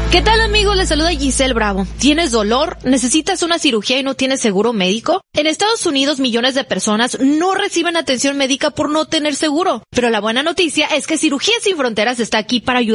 ¿Qué tal, amigos? Les saluda Giselle Bravo. ¿Tienes dolor? ¿Necesitas una cirugía y no tienes seguro médico? En Estados Unidos, millones de personas no reciben atención médica por no tener seguro. Pero la buena noticia es que Cirugía Sin Fronteras está aquí para ayudar